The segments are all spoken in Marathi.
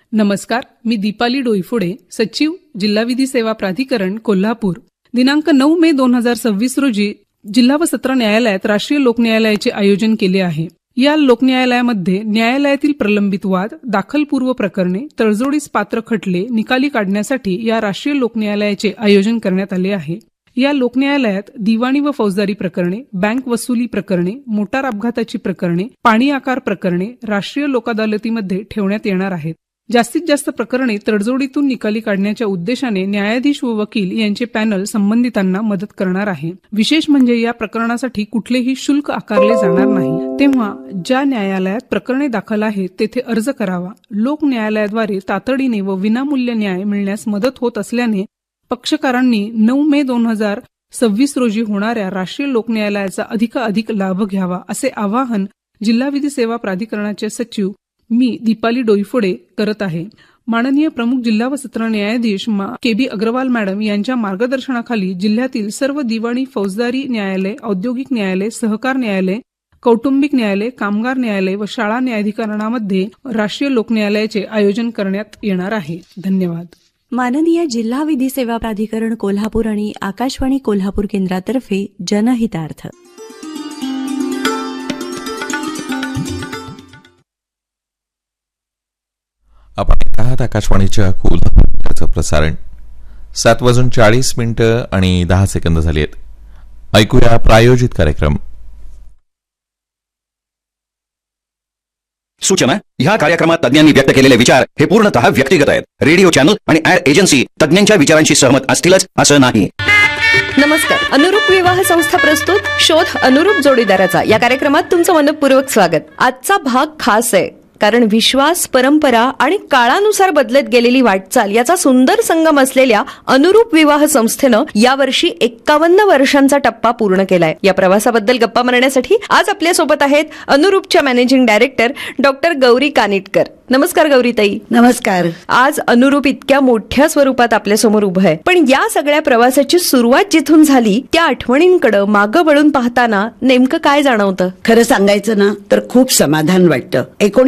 नमस्कार, मी दीपाली डोईफोडे, सचिव जिल्हा विधी सेवा प्राधिकरण कोल्हापूर. दिनांक 9 मे 2026 रोजी जिल्हा व सत्र न्यायालयात राष्ट्रीय लोक न्यायालयाचे आयोजन केले आहे. या लोक न्यायालयामध्ये न्यायालयातील प्रलंबित वाद, दाखलपूर्व प्रकरणे, तडजोडीस पात्र खटले निकाली काढण्यासाठी या राष्ट्रीय लोक न्यायालयाचे आयोजन करण्यात आले आहे. या लोक न्यायालयात दिवाणी व फौजदारी प्रकरणे, बँक वसुली प्रकरणे, मोटार अपघाताची प्रकरणे, पाणी आकार प्रकरणे राष्ट्रीय लोक अदालतीमध्ये ठेवण्यात येणार आहेत. जास्तीत जास्त प्रकरणे तडजोडीतून निकाली काढण्याच्या उद्देशाने न्यायाधीश व वकील यांचे पॅनल संबंधितांना मदत करणार आहे. विशेष म्हणजे या प्रकरणासाठी कुठलेही शुल्क आकारले जाणार नाही. तेव्हा ज्या न्यायालयात प्रकरणे दाखल आहेत तेथे अर्ज करावा. लोक न्यायालयाद्वारे तातडीने व विनामूल्य न्याय मिळण्यास मदत होत असल्याने पक्षकारांनी 9 मे 2026 रोजी होणाऱ्या राष्ट्रीय लोक न्यायालयाचा अधिकाधिक लाभ घ्यावा असे आवाहन जिल्हा विधी सेवा प्राधिकरणाचे सचिव मी दीपाली डोईफोडे करत आहे. माननीय प्रमुख जिल्हा व सत्र न्यायाधीश के.बी. अग्रवाल मॅडम यांच्या मार्गदर्शनाखाली जिल्ह्यातील सर्व दिवाणी, फौजदारी न्यायालय, औद्योगिक न्यायालय, सहकार न्यायालय, कौटुंबिक न्यायालय, कामगार न्यायालय व शाळा न्यायाधिकरणामध्ये राष्ट्रीय लोक न्यायालयाचे आयोजन करण्यात येणार आहे. धन्यवाद. माननीय जिल्हा विधी सेवा प्राधिकरण कोल्हापूर आणि आकाशवाणी कोल्हापूर केंद्रातर्फे जनहितार्थ. आपण आहात आकाशवाणीच्या कोल्हापूरचं प्रसारण. 7:40 आणि 10 सेकंद झाली आहेत. ऐकूया प्रायोजित कार्यक्रम. सूचना: ह्या कार्यक्रमात तज्ञांनी व्यक्त केलेले विचार हे पूर्णतः व्यक्तिगत आहेत. रेडिओ चॅनल आणि ऍड एजन्सी तज्ञांच्या विचारांशी सहमत असतीलच असं नाही. नमस्कार. अनुरूप विवाह संस्था प्रस्तुत शोध अनुरूप जोडीदाराचा या कार्यक्रमात तुमचं मनपूर्वक स्वागत. आजचा भाग खास आहे कारण विश्वास, परंपरा आणि काळानुसार बदलत गेलेली वाटचाल याचा सुंदर संगम असलेल्या अनुरूप विवाह संस्थेनं यावर्षी 51 वर्षांचा टप्पा पूर्ण केलाय. या प्रवासाबद्दल गप्पा मारण्यासाठी आज आपल्यासोबत आहेत अनुरूपच्या managing director doctor Gauri Kanitkar. नमस्कार गौरीताई. नमस्कार. आज अनुरूप इतक्या मोठ्या स्वरूपात आपल्यासमोर उभं आहे, पण या सगळ्या प्रवासाची सुरुवात जिथून झाली त्या आठवणींकडे मागं वळून पाहताना नेमकं काय जाणवतं? खरं सांगायचं ना तर खूप समाधान वाटतं.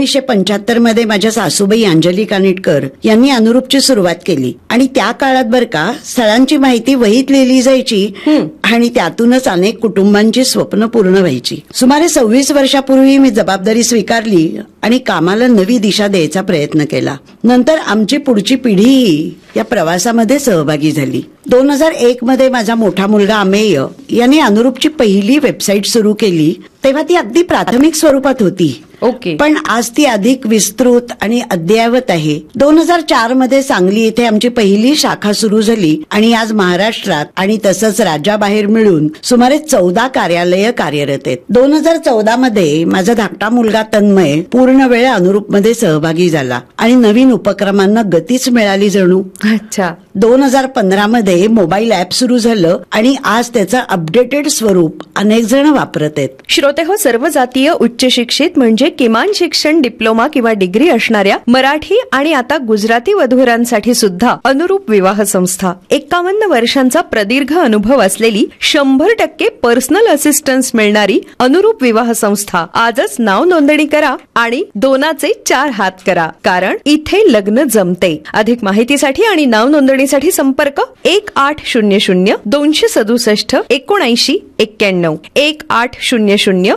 1975 मध्ये माझ्या सासूबाई अंजली कानिटकर यांनी अनुरूपची सुरुवात केली आणि त्या काळात बर का स्थळांची माहिती वहीत लिहिली जायची आणि त्यातूनच अनेक कुटुंबांची स्वप्न पूर्ण व्हायची. सुमारे 26 वर्षापूर्वी मी जबाबदारी स्वीकारली आणि कामाला नवी दिशा द्यायचा प्रयत्न केला. नंतर आमची पुढची पिढीही या प्रवासामध्ये सहभागी झाली. 2001 मध्ये माझा मोठा मुलगा अमेय यांनी अनुरूपची पहिली वेबसाईट सुरू केली. तेव्हा ती अगदी प्राथमिक स्वरूपात होती. ओके. पण आज ती अधिक विस्तृत आणि अद्ययावत आहे. 2004 मध्ये सांगली इथे आमची पहिली शाखा सुरू झाली आणि आज महाराष्ट्रात आणि तसंच राज्याबाहेर मिळून सुमारे 14 कार्यालय कार्यरत आहेत. 2014 मध्ये माझा धाकटा मुलगा तन्मय पूर्ण वेळ अनुरूपमध्ये सहभागी झाला आणि नवीन उपक्रमांना गतीच मिळाली जणू. अच्छा. 2015 मध्ये मोबाईल ऍप सुरू झालं आणि आज त्याचं अपडेटेड स्वरूप अनेक जण वापरत आहेत. श्रोते हो, सर्व जातीय उच्च शिक्षित म्हणजे किमान शिक्षण डिप्लोमा किंवा डिग्री असणाऱ्या मराठी आणि आता गुजराती वधूवरांसाठी सुद्धा अनुरूप विवाह संस्था, 51 वर्षांचा प्रदीर्घ अनुभव असलेली, 100% पर्सनल असिस्टन्स मिळणारी अनुरूप विवाह संस्था. आजच नाव नोंदणी करा आणि 2चे 4 हात करा, कारण इथे लग्न जमते. अधिक माहितीसाठी आणि नाव नोंदणीसाठी संपर्क 1800 267 79 91 1800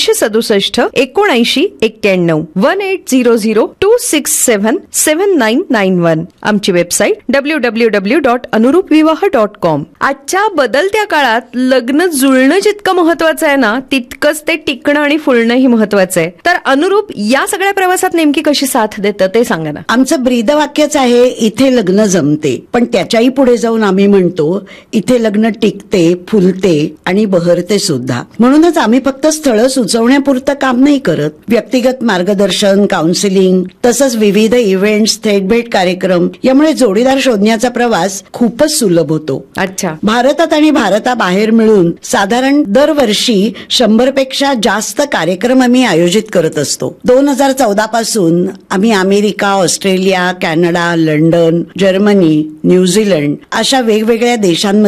267 79 91 1800 267 7991. आमची वेबसाईट www.anurupvivaha.com. आजच्या बदलत्या काळात लग्न जुळणं जितकं महत्वाचं आहे ना, तितकंच ते टिकणं आणि फुलणंही महत्वाचं आहे. तर अनुरूप या सगळ्या प्रवासात नेमकी कशी साथ देतं ते सांगा ना. आमचं ब्रीदवाक्यच आहे, इथे लग्न जमते. पण त्याच्याही पुढे जाऊन आम्ही म्हणतो इथे लग्न टिकते, फुलते आणि बहरते सुद्धा. म्हणूनच आम्ही फक्त स्थळं सुचवण्यापुरतं काम नाही करत. व्यक्तिगत मार्गदर्शन, काउन्सिलिंग तसंच विविध इव्हेंट्स, थेट भेट कार्यक्रम यामुळे जोडीदार शोधण्याचा प्रवास खूपच सुलभ होतो. अच्छा. भारतात आणि भारताबाहेर मिळून साधारण दरवर्षी 100 पेक्षा जास्त कार्यक्रम आम्ही आयोजित करत असतो. 2014 पासून आम्ही America, Australia, Canada, London, Germany, New Zealand अशा वेगवेगळ्या देशांमध्ये